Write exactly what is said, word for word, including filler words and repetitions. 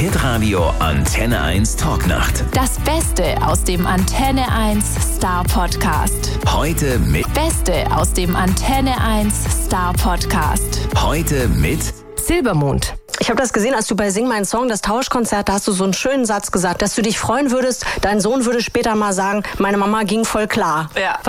Hitradio Antenne eins Talknacht. Das Beste aus dem Antenne eins Star Podcast. Heute mit Beste aus dem Antenne eins Star Podcast. Heute mit Silbermond. Ich habe das gesehen, als du bei Sing Mein Song, das Tauschkonzert, da hast du so einen schönen Satz gesagt, dass du dich freuen würdest, dein Sohn würde später mal sagen, meine Mama ging voll klar. Ja.